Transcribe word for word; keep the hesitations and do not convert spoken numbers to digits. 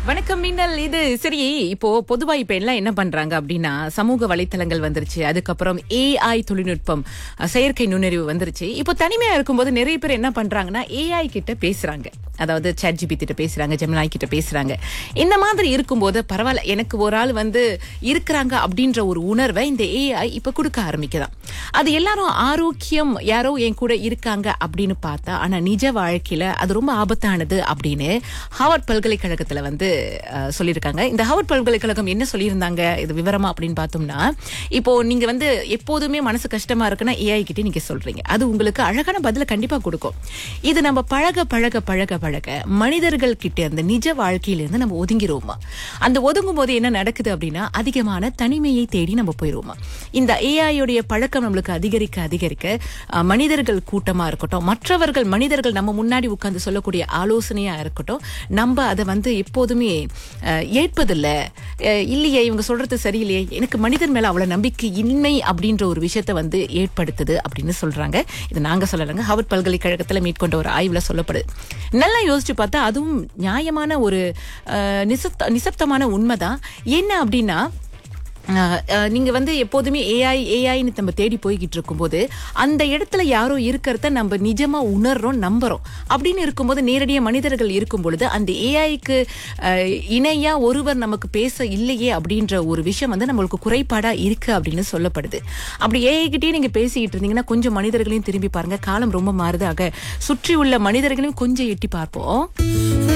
வணக்கம் மின்னல். இது சரி, இப்போ பொதுவா இப்ப எல்லாம் என்ன பண்றாங்க அப்படின்னா, சமூக வலைத்தளங்கள் வந்துருச்சு, அதுக்கப்புறம் ஏஐ தொழில்நுட்பம், அஹ், செயற்கை நுண்ணறிவு வந்துருச்சு. இப்போ தனிமையா இருக்கும்போது நிறைய பேர் என்ன பண்றாங்கன்னா ஏஐ கிட்ட பேசுறாங்க. அதாவது சாட் ஜிபிடி கிட்ட பேசுறாங்க, ஜெமினாய் கிட்ட பேசுறாங்க. இந்த மாதிரி இருக்கும்போது பரவாயில்ல, எனக்கு ஒரு ஆள் வந்து இருக்கிறாங்க அப்படின்ற ஒரு உணர்வை இந்த ஏஐ இப்ப கொடுக்க ஆரம்பிக்குதாம். அது எல்லாரும் ஆரோக்கியம், யாரோ என் கூட இருக்காங்க அப்படின்னு பார்த்தா, ஆனா நிஜ வாழ்க்கையில அது ரொம்ப ஆபத்தானது அப்படின்னு ஹார்வர்ட் பல்கலைக்கழகத்துல வந்து அஹ், சொல்லியிருக்காங்க. இந்த ஹார்வர்ட் பல்கலைக்கழகம் என்ன சொல்லியிருந்தாங்க இது விவரமா அப்படின்னு பார்த்தோம்னா, இப்போ நீங்க வந்து எப்போதுமே மனசு கஷ்டமா இருக்குன்னா ஏஐ கிட்ட நீங்க சொல்றீங்க, அது உங்களுக்கு அழகான பதில கண்டிப்பா கொடுக்கும். இது நம்ம பழக பழக பழக பழக மனிதர்கள் கிட்ட இருந்து, நிஜ வாழ்க்கையிலிருந்து நம்ம ஒதுங்கிடுவோமா. அந்த ஒதுங்கும் போது என்ன நடக்குது அப்படின்னா, அதிகமான தனிமையை தேடி நம்ம போயிடுவோமா. இந்த ஏஐயோடைய பழக்கம் நம்மளுக்கு அதிகரிக்க அதிகரிக்க அஹ், மனிதர்கள் கூட்டமா இருக்கட்டும், மற்றவர்கள் மனிதர்கள் நம்ம முன்னாடி உட்கார்ந்து சொல்லக்கூடிய ஆலோசனையா இருக்கட்டும், நம்ம அதை வந்து எப்போதுமே அஹ், ஏற்பதில்லை. அஹ், இல்லையே இவங்க சொல்றது சரியில்லையே, எனக்கு மனிதன் மேல அவ்வளவு நம்பிக்கை இன்மை அப்படின்ற ஒரு விஷயத்தை வந்து ஏற்படுத்துது அப்படின்னு சொல்றாங்க. இது நாங்க சொல்லலைங்க, ஹார்வர்ட் பல்கலைக்கழகத்துல மேற்கொண்ட ஒரு ஆய்வுல சொல்லப்படுது. நல்லா யோசிச்சு பார்த்தா அதுவும் நியாயமான ஒரு அஹ், நிசப்த நிசப்தமான உண்மைதான். என்ன அப்படின்னா, அஹ், அஹ், நீங்க வந்து எப்போதுமே ஏஐ ஏஐன்னு நம்ம தேடி போய்கிட்டு இருக்கும்போது, அந்த இடத்துல யாரோ இருக்கிறத நம்ம நிஜமா உணர்றோம், நம்புறோம். அப்படின்னு இருக்கும்போது, நேரடியா மனிதர்கள் இருக்கும் பொழுது அந்த ஏஐக்கு இணையா ஒருவர் நமக்கு பேச இல்லையே அப்படின்ற ஒரு விஷயம் வந்து நம்மளுக்கு குறைபாடா இருக்கு அப்படின்னு சொல்லப்படுது. அப்படி ஏஐ கிட்டே நீங்க பேசிக்கிட்டு இருந்தீங்கன்னா, கொஞ்சம் மனிதர்களையும் திரும்பி பாருங்க. காலம் ரொம்ப மாறுது. ஆக சுற்றி உள்ள மனிதர்களையும் கொஞ்சம் எட்டி பார்ப்போம்.